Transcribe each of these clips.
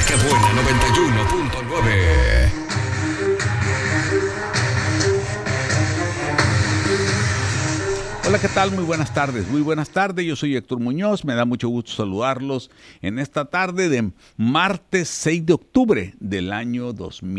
qué buena 91.9. Hola, ¿qué tal? Muy buenas tardes. Muy buenas tardes. Yo soy Héctor Muñoz. Me da mucho gusto saludarlos en esta tarde de martes 6 de octubre del año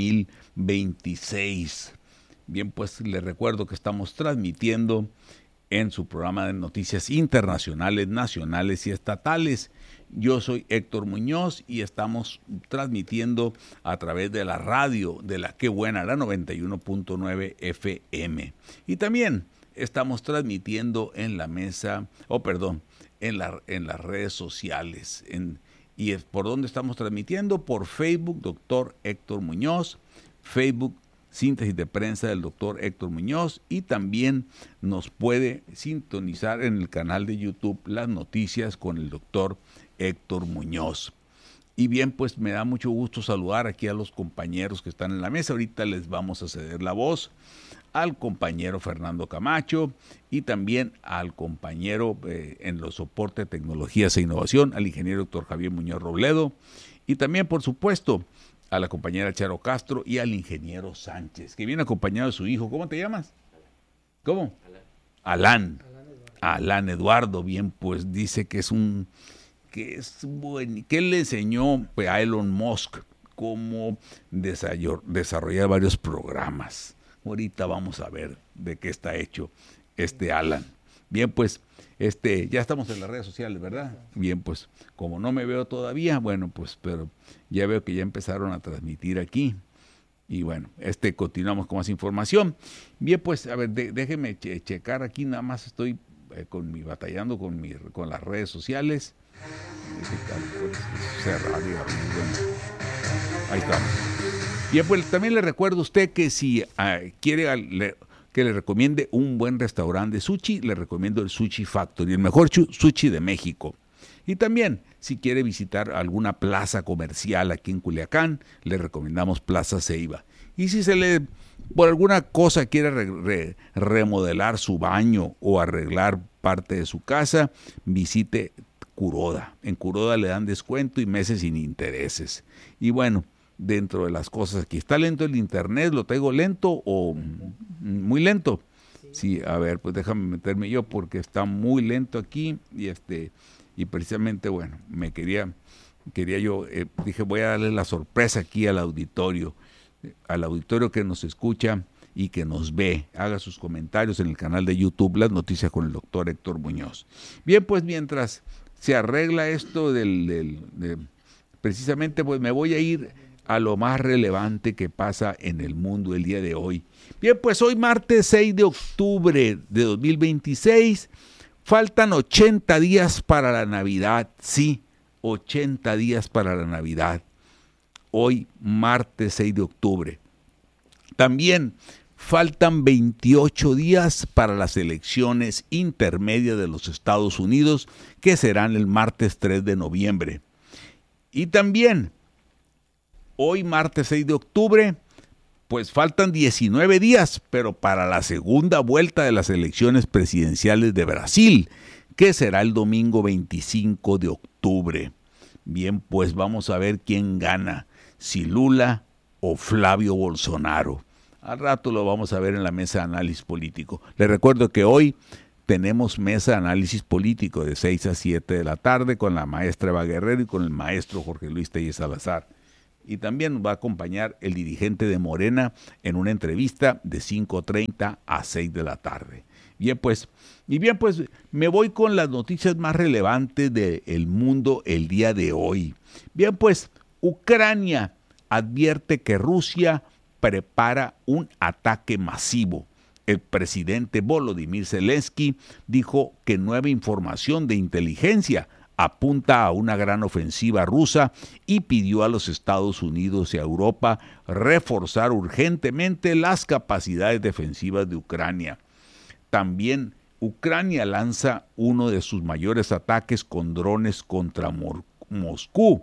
2026. Bien, pues les recuerdo que estamos transmitiendo en su programa de noticias internacionales, nacionales y estatales. Yo soy Héctor Muñoz y estamos transmitiendo a través de la radio de la Qué Buena, la 91.9 FM. Y también estamos transmitiendo en la mesa, en las redes sociales. ¿Y por dónde estamos transmitiendo? Por Facebook, Doctor Héctor Muñoz, Facebook, Síntesis de Prensa del Doctor Héctor Muñoz, y también nos puede sintonizar en el canal de YouTube Las Noticias con el Doctor Héctor Muñoz. Y bien, pues me da mucho gusto saludar aquí a los compañeros que están en la mesa. Ahorita les vamos a ceder la voz al compañero Fernando Camacho y también al compañero en los soportes de tecnologías e innovación, al ingeniero Dr. Javier Muñoz Robledo, y también, por supuesto, a la compañera Charo Castro y al ingeniero Sánchez, que viene acompañado de su hijo. ¿Cómo te llamas? ¿Cómo? Alán. Alán Eduardo. Bien, pues dice que es que él le enseñó a Elon Musk cómo desarrollar varios programas. Ahorita vamos a ver de qué está hecho Alan. Bien, pues ya estamos en las redes sociales, ¿verdad? Bien, pues como no me veo todavía, bueno, pues pero ya veo que ya empezaron a transmitir aquí. Y bueno, continuamos con más información. Bien, pues a ver, déjeme checar aquí, nada más estoy batallando con las redes sociales. Cerrar y abrir, bueno. Ahí estamos. Bien, pues también le recuerdo a usted que si quiere que le recomiende un buen restaurante de sushi, le recomiendo el Sushi Factory, el mejor sushi de México. Y también, si quiere visitar alguna plaza comercial aquí en Culiacán, le recomendamos Plaza Ceiba. Y si por alguna cosa quiere remodelar su baño o arreglar parte de su casa, visite Kuroda. En Kuroda le dan descuento y meses sin intereses. Y bueno, dentro de las cosas aquí, ¿está lento el internet? ¿Lo traigo lento o muy lento? Sí, a ver, pues déjame meterme yo porque está muy lento aquí y precisamente, bueno, dije voy a darle la sorpresa aquí al auditorio que nos escucha y que nos ve. Haga sus comentarios en el canal de YouTube Las Noticias con el Doctor Héctor Muñoz. Bien, pues mientras se arregla esto precisamente, pues me voy a ir a lo más relevante que pasa en el mundo el día de hoy. Bien, pues hoy martes 6 de octubre de 2026, faltan 80 días para la Navidad, sí, 80 días para la Navidad. Hoy martes 6 de octubre. También faltan 28 días para las elecciones intermedias de los Estados Unidos, que serán el martes 3 de noviembre. Y también hoy, martes 6 de octubre, pues faltan 19 días, pero para la segunda vuelta de las elecciones presidenciales de Brasil, que será el domingo 25 de octubre. Bien, pues vamos a ver quién gana, si Lula o Flavio Bolsonaro. Al rato lo vamos a ver en la mesa de análisis político. Les recuerdo que hoy tenemos mesa de análisis político de 6 a 7 de la tarde con la maestra Eva Guerrero y con el maestro Jorge Luis Tellez Salazar. Y también nos va a acompañar el dirigente de Morena en una entrevista de 5:30 a 6 de la tarde. Bien, pues me voy con las noticias más relevantes del mundo el día de hoy. Bien, pues Ucrania advierte que Rusia prepara un ataque masivo. El presidente Volodymyr Zelensky dijo que nueva información de inteligencia apunta a una gran ofensiva rusa y pidió a los Estados Unidos y a Europa reforzar urgentemente las capacidades defensivas de Ucrania. También Ucrania lanza uno de sus mayores ataques con drones contra Moscú.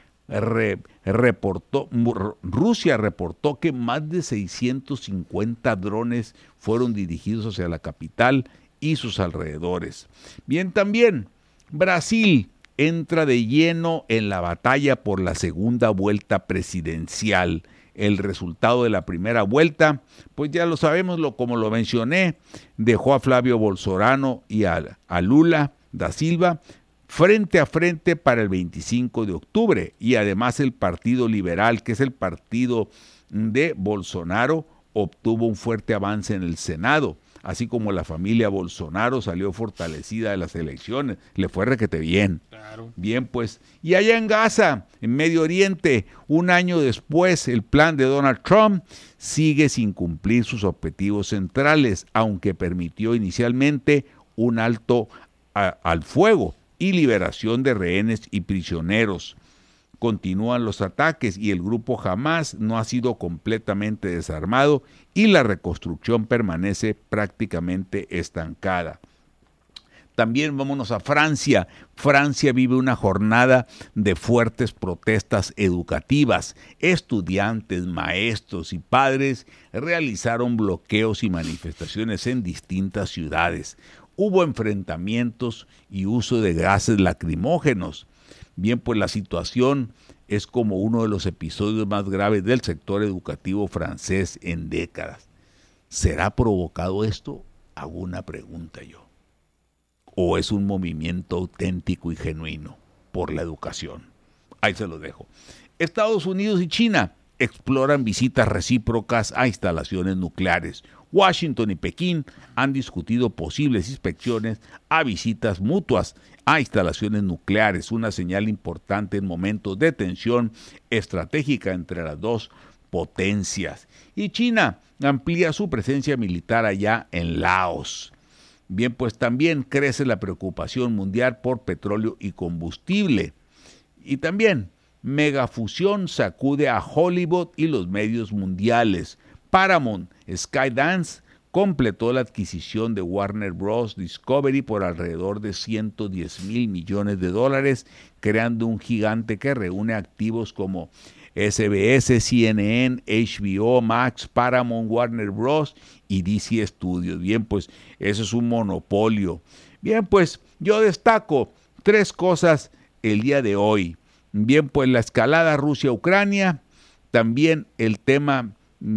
Rusia reportó que más de 650 drones fueron dirigidos hacia la capital y sus alrededores. Bien, también Brasil entra de lleno en la batalla por la segunda vuelta presidencial. El resultado de la primera vuelta, pues ya lo sabemos, como lo mencioné, dejó a Flávio Bolsonaro y a Lula da Silva frente a frente para el 25 de octubre. Y además el Partido Liberal, que es el partido de Bolsonaro, obtuvo un fuerte avance en el Senado. Así como la familia Bolsonaro salió fortalecida de las elecciones, le fue requete bien. Claro. Bien, pues, y allá en Gaza, en Medio Oriente, un año después, el plan de Donald Trump sigue sin cumplir sus objetivos centrales, aunque permitió inicialmente un alto al fuego y liberación de rehenes y prisioneros. Continúan los ataques y el grupo Hamás no ha sido completamente desarmado y la reconstrucción permanece prácticamente estancada. También vámonos a Francia. Francia vive una jornada de fuertes protestas educativas. Estudiantes, maestros y padres realizaron bloqueos y manifestaciones en distintas ciudades. Hubo enfrentamientos y uso de gases lacrimógenos. Bien, pues la situación es como uno de los episodios más graves del sector educativo francés en décadas. ¿Será provocado esto? Hago una pregunta yo. ¿O es un movimiento auténtico y genuino por la educación? Ahí se lo dejo. Estados Unidos y China exploran visitas recíprocas a instalaciones nucleares. Washington y Pekín han discutido posibles inspecciones a visitas mutuas a instalaciones nucleares, una señal importante en momentos de tensión estratégica entre las dos potencias. Y China amplía su presencia militar allá en Laos. Bien, pues también crece la preocupación mundial por petróleo y combustible. Y también megafusión sacude a Hollywood y los medios mundiales. Paramount Skydance completó la adquisición de Warner Bros. Discovery por alrededor de $110 millones, creando un gigante que reúne activos como SBS, CNN, HBO Max, Paramount, Warner Bros. Y DC Studios. Bien, pues eso es un monopolio. Bien, pues yo destaco 3 cosas el día de hoy. Bien, pues la escalada Rusia-Ucrania, también el tema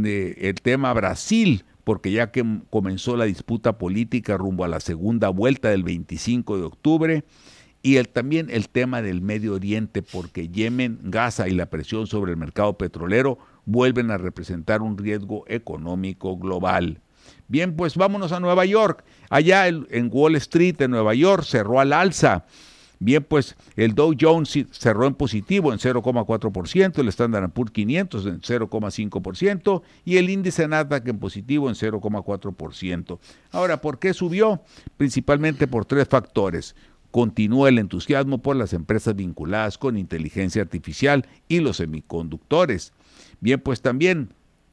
Brasil, porque ya que comenzó la disputa política rumbo a la segunda vuelta del 25 de octubre, y también el tema del Medio Oriente, porque Yemen, Gaza y la presión sobre el mercado petrolero vuelven a representar un riesgo económico global. Bien, pues vámonos a Nueva York. Allá en Wall Street, en Nueva York, cerró al alza. Bien, pues el Dow Jones cerró en positivo en 0,4%, el Standard & Poor's 500 en 0,5% y el índice Nasdaq en positivo en 0,4%. Ahora, ¿por qué subió? Principalmente por 3 factores. Continúa el entusiasmo por las empresas vinculadas con inteligencia artificial y los semiconductores. Bien, pues también,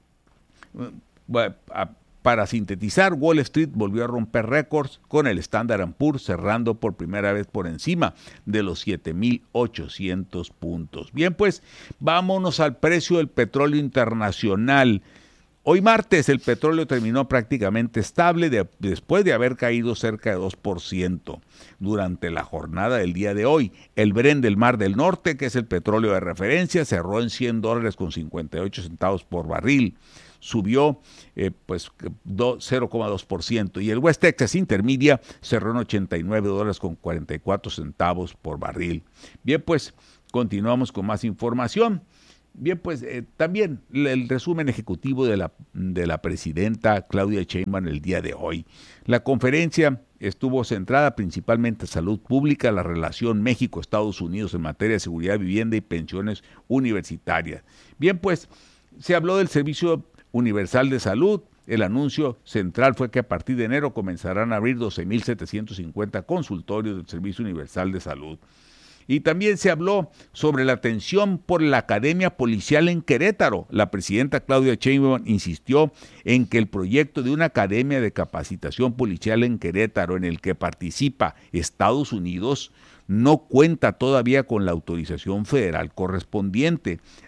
para sintetizar, Wall Street volvió a romper récords con el Standard & Poor's cerrando por primera vez por encima de los 7,800 puntos. Bien, pues vámonos al precio del petróleo internacional. Hoy martes el petróleo terminó prácticamente estable después de haber caído cerca de 2% durante la jornada del día de hoy. El Brent del Mar del Norte, que es el petróleo de referencia, cerró en $100.58 por barril. Subió 0,2% y el West Texas Intermedia cerró en $89.44 por barril. Bien, pues continuamos con más información. Bien, pues también el resumen ejecutivo de la presidenta Claudia Sheinbaum el día de hoy. La conferencia estuvo centrada principalmente en salud pública, la relación México-Estados Unidos en materia de seguridad, vivienda y pensiones universitarias. Bien, pues se habló del Servicio Universal de Salud. El anuncio central fue que a partir de enero comenzarán a abrir 12,750 consultorios del Servicio Universal de Salud. Y también se habló sobre la atención por la Academia Policial en Querétaro. La presidenta Claudia Sheinbaum insistió en que el proyecto de una academia de capacitación policial en Querétaro, en el que participa Estados Unidos, no cuenta todavía con la autorización federal correspondiente.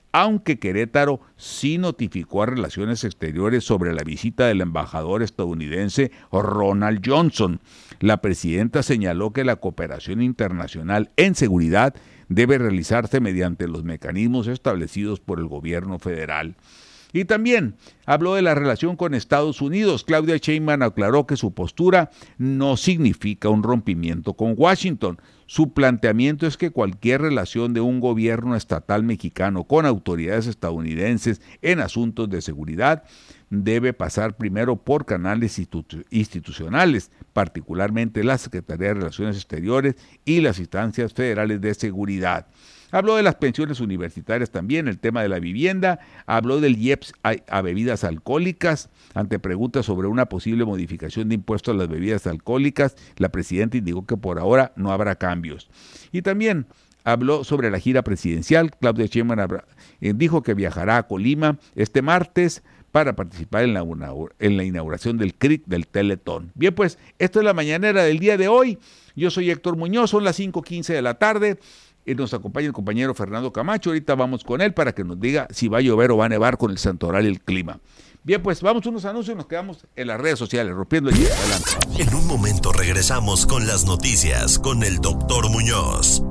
aunque Querétaro sí notificó a Relaciones Exteriores sobre la visita del embajador estadounidense Ronald Johnson. La presidenta señaló que la cooperación internacional en seguridad debe realizarse mediante los mecanismos establecidos por el gobierno federal. Y también habló de la relación con Estados Unidos. Claudia Sheinbaum aclaró que su postura no significa un rompimiento con Washington. Su planteamiento es que cualquier relación de un gobierno estatal mexicano con autoridades estadounidenses en asuntos de seguridad debe pasar primero por canales institucionales, particularmente la Secretaría de Relaciones Exteriores y las instancias federales de seguridad. Habló de las pensiones universitarias también, el tema de la vivienda, habló del IEPS a bebidas alcohólicas. Ante preguntas sobre una posible modificación de impuestos a las bebidas alcohólicas, la presidenta indicó que por ahora no habrá cambios. Y también habló sobre la gira presidencial. Claudia Sheinbaum dijo que viajará a Colima este martes para participar en la inauguración del CRIC del Teletón. Bien, pues, esto es la mañanera del día de hoy. Yo soy Héctor Muñoz, son las 5:15 de la tarde. Nos acompaña el compañero Fernando Camacho. Ahorita vamos con él para que nos diga si va a llover o va a nevar con el santoral y el clima. Bien, pues vamos a unos anuncios y nos quedamos en las redes sociales, rompiendo el hielo. Adelante. En un momento regresamos con las noticias con el Dr. Muñoz.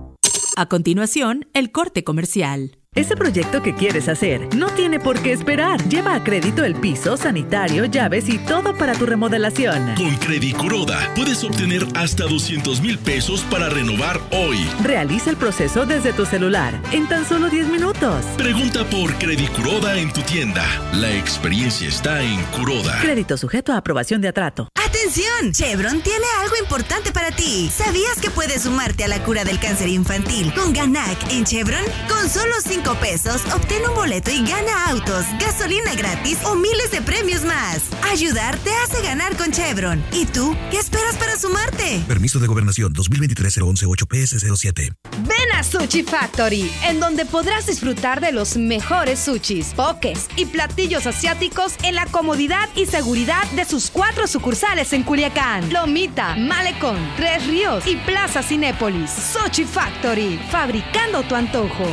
A continuación, el corte comercial. Ese proyecto que quieres hacer no tiene por qué esperar. Lleva a crédito el piso, sanitario, llaves y todo para tu remodelación. Con Credicuroda puedes obtener hasta 200,000 pesos para renovar hoy. Realiza el proceso desde tu celular en tan solo 10 minutos. Pregunta por Credicuroda en tu tienda. La experiencia está en Curoda. Crédito sujeto a aprobación de Atrato. ¡Atención! Chevron tiene algo importante para ti. ¿Sabías que puedes sumarte a la cura del cáncer infantil con Ganac en Chevron? Con solo 5 pesos, obtén un boleto y gana autos, gasolina gratis o miles de premios más. Ayudar te hace ganar con Chevron. ¿Y tú? ¿Qué esperas para sumarte? Permiso de Gobernación 2023-011-8PS07. Ven a Sushi Factory, en donde podrás disfrutar de los mejores sushis, pokés y platillos asiáticos en la comodidad y seguridad de sus 4 sucursales en Culiacán, Lomita, Malecón, Tres Ríos y Plaza Cinépolis. Sushi Factory, fabricando tu antojo.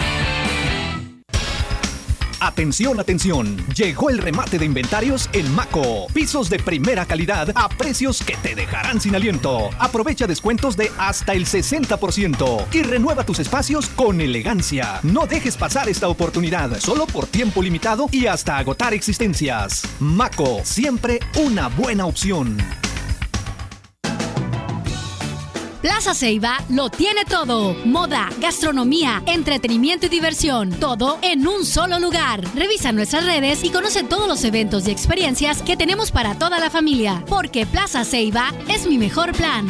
Atención, atención, llegó el remate de inventarios en Maco. Pisos de primera calidad a precios que te dejarán sin aliento. Aprovecha descuentos de hasta el 60% y renueva tus espacios con elegancia. No dejes pasar esta oportunidad, solo por tiempo limitado y hasta agotar existencias. Maco, siempre una buena opción. Plaza Ceiba lo tiene todo. Moda, gastronomía, entretenimiento y diversión. Todo en un solo lugar. Revisa nuestras redes y conoce todos los eventos y experiencias que tenemos para toda la familia. Porque Plaza Ceiba es mi mejor plan.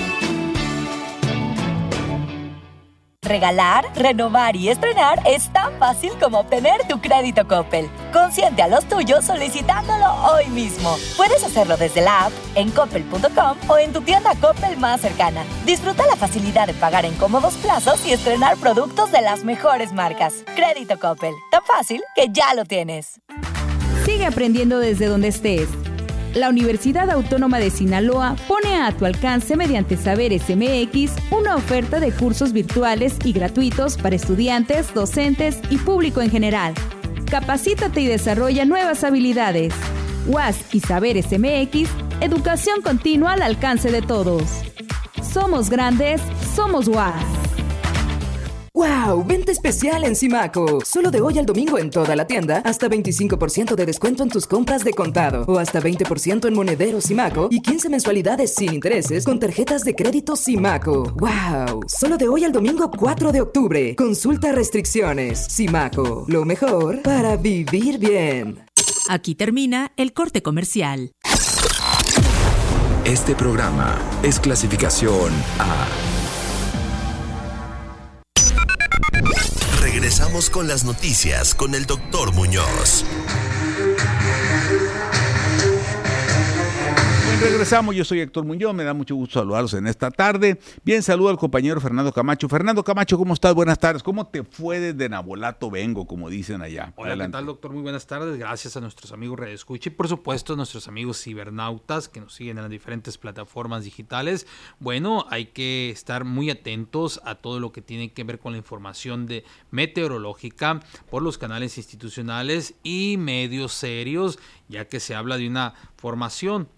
Regalar, renovar y estrenar es tan fácil como obtener tu crédito Coppel. Consiente a los tuyos solicitándolo hoy mismo. Puedes hacerlo desde la app, en coppel.com o en tu tienda Coppel más cercana. Disfruta la facilidad de pagar en cómodos plazos y estrenar productos de las mejores marcas. Crédito Coppel, tan fácil que ya lo tienes. Sigue aprendiendo desde donde estés. La Universidad Autónoma de Sinaloa pone a tu alcance mediante Saberes MX una oferta de cursos virtuales y gratuitos para estudiantes, docentes y público en general. Capacítate y desarrolla nuevas habilidades. UAS y Saberes MX, educación continua al alcance de todos. Somos grandes, somos UAS. ¡Wow! Venta especial en Simaco. Solo de hoy al domingo en toda la tienda, hasta 25% de descuento en tus compras de contado o hasta 20% en monedero Simaco y 15 mensualidades sin intereses con tarjetas de crédito Simaco. ¡Wow! Solo de hoy al domingo 4 de octubre. Consulta restricciones. Simaco, lo mejor para vivir bien. Aquí termina el corte comercial. Este programa es clasificación A. Regresamos con las noticias con el Dr. Muñoz. Bien, regresamos. Yo soy Héctor Muñoz. Me da mucho gusto saludarlos en esta tarde. Bien, saludo al compañero Fernando Camacho. Fernando Camacho, ¿cómo estás? Buenas tardes. ¿Cómo te fue desde Nabolato Vengo, como dicen allá? Hola, adelante. ¿Qué tal, doctor? Muy buenas tardes. Gracias a nuestros amigos Radio Escucha y, por supuesto, a nuestros amigos cibernautas que nos siguen en las diferentes plataformas digitales. Bueno, hay que estar muy atentos a todo lo que tiene que ver con la información meteorológica por los canales institucionales y medios serios, ya que se habla de una formación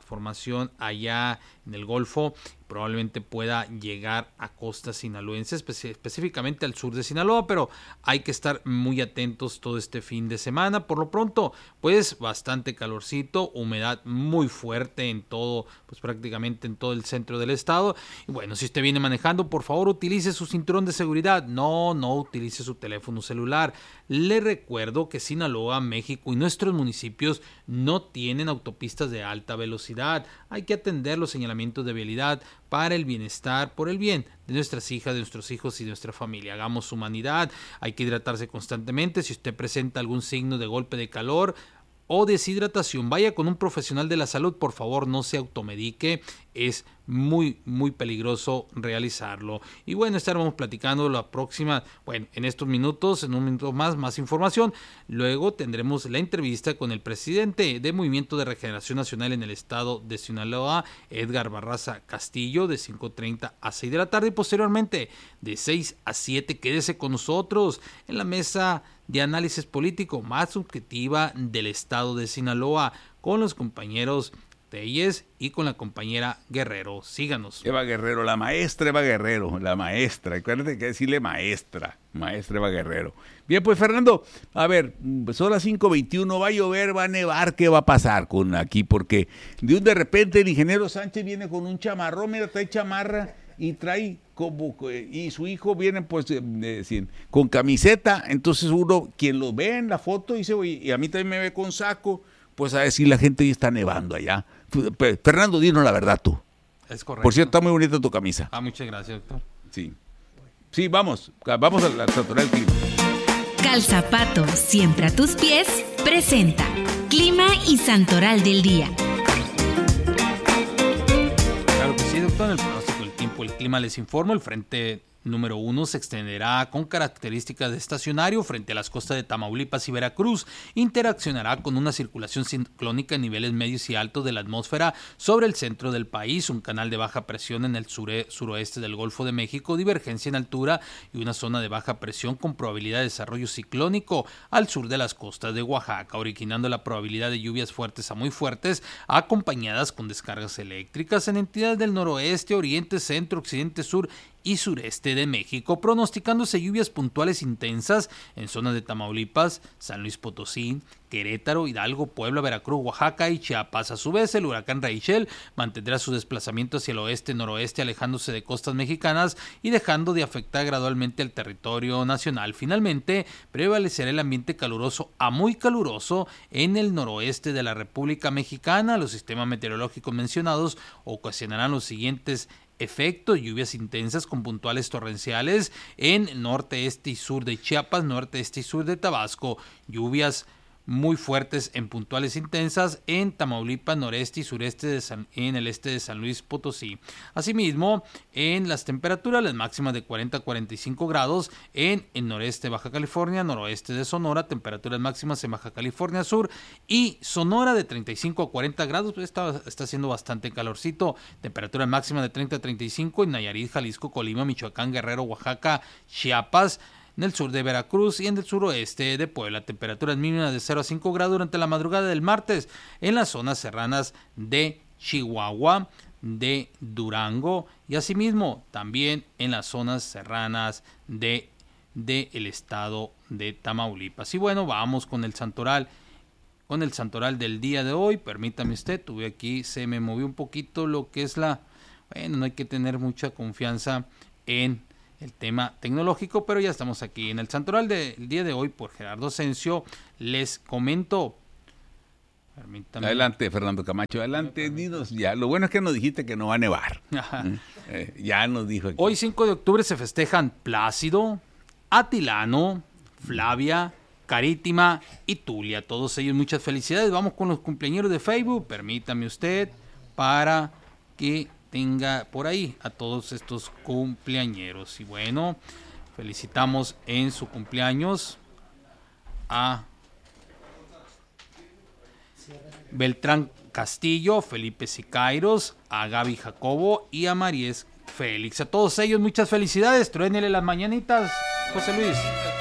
allá en el Golfo, probablemente pueda llegar a costas sinaloenses, específicamente al sur de Sinaloa, pero hay que estar muy atentos todo este fin de semana. Por lo pronto, pues bastante calorcito, humedad muy fuerte en todo, pues prácticamente en todo el centro del estado. Y bueno, si usted viene manejando, por favor utilice su cinturón de seguridad, no utilice su teléfono celular. Le recuerdo que Sinaloa, México y nuestros municipios no tienen autopistas de alta velocidad. Hay que atender los señalamientos de vialidad para el bienestar, por el bien de nuestras hijas, de nuestros hijos y de nuestra familia. Hagamos humanidad, hay que hidratarse constantemente. Si usted presenta algún signo de golpe de calor o deshidratación, vaya con un profesional de la salud, por favor, no se automedique, es muy peligroso realizarlo. Y bueno, estaremos platicando la próxima, en estos minutos, en un minuto más información. Luego tendremos la entrevista con el presidente de Movimiento de Regeneración Nacional en el estado de Sinaloa, Edgar Barraza Castillo, de 5:30 a 6 de la tarde y posteriormente de 6 a 7. Quédese con nosotros en la mesa de análisis político más subjetiva del estado de Sinaloa con los compañeros Telles y con la compañera Guerrero. Síganos. Eva Guerrero, la maestra Eva Guerrero, la maestra. Acuérdate que decirle maestra Eva Guerrero. Bien, pues Fernando, a ver, son las 5:21, va a llover, va a nevar, ¿qué va a pasar con aquí? Porque de repente el ingeniero Sánchez viene con un chamarrón, mira, trae chamarra y trae y su hijo viene pues con camiseta, entonces uno, quien lo ve en la foto dice, oye, y a mí también me ve con saco, pues a decir la gente ya está nevando allá. Fernando, dinos la verdad tú. Es correcto. Por cierto, está muy bonita tu camisa. Muchas gracias, doctor. Sí, vamos a la Santoral Clima. Calzapato, siempre a tus pies, presenta Clima y Santoral del Día. Claro que sí, doctor, en el pronóstico del tiempo, el clima les informo, el frente número 1 se extenderá con características de estacionario frente a las costas de Tamaulipas y Veracruz. Interaccionará con una circulación ciclónica en niveles medios y altos de la atmósfera sobre el centro del país, un canal de baja presión en el suroeste del Golfo de México, divergencia en altura y una zona de baja presión con probabilidad de desarrollo ciclónico al sur de las costas de Oaxaca, originando la probabilidad de lluvias fuertes a muy fuertes, acompañadas con descargas eléctricas en entidades del noroeste, oriente, centro, occidente, sur y sureste de México, pronosticándose lluvias puntuales intensas en zonas de Tamaulipas, San Luis Potosí, Querétaro, Hidalgo, Puebla, Veracruz, Oaxaca y Chiapas. A su vez, el huracán Rachel mantendrá su desplazamiento hacia el oeste-noroeste, alejándose de costas mexicanas y dejando de afectar gradualmente el territorio nacional. Finalmente, prevalecerá el ambiente caluroso a muy caluroso en el noroeste de la República Mexicana. Los sistemas meteorológicos mencionados ocasionarán los siguientes efectos: lluvias intensas con puntuales torrenciales en norte, este y sur de Chiapas, norte, este y sur de Tabasco, lluvias muy fuertes en puntuales intensas en Tamaulipas, noreste y sureste en el este de San Luis Potosí. Asimismo, en las temperaturas, las máximas de 40 a 45 grados en el noreste de Baja California, noroeste de Sonora, temperaturas máximas en Baja California Sur y Sonora de 35 a 40 grados, pues está haciendo bastante calorcito, temperaturas máximas de 30 a 35 en Nayarit, Jalisco, Colima, Michoacán, Guerrero, Oaxaca, Chiapas, en el sur de Veracruz y en el suroeste de Puebla. Temperaturas mínimas de 0 a 5 grados durante la madrugada del martes en las zonas serranas de Chihuahua, de Durango y asimismo también en las zonas serranas de el estado de Tamaulipas. Y bueno, vamos con el santoral del día de hoy. Permítame usted, tuve aquí, se me movió un poquito lo que es no hay que tener mucha confianza en el tema tecnológico, pero ya estamos aquí en el santoral del día de hoy por Gerardo Asensio. Les comento. Permítame. Adelante, Fernando Camacho, adelante, dinos ya. Lo bueno es que nos dijiste que no va a nevar. Ya nos dijo aquí. Hoy 5 de octubre se festejan Plácido, Atilano, Flavia, Carítima y Tulia. Todos ellos muchas felicidades. Vamos con los cumpleaños de Facebook. Permítame usted. para que tenga por ahí a todos estos cumpleañeros. Y bueno, felicitamos en su cumpleaños a Beltrán Castillo, Felipe Sicairos, a Gaby Jacobo y a Maries Félix. A todos ellos muchas felicidades. Truénele las mañanitas, José Luis.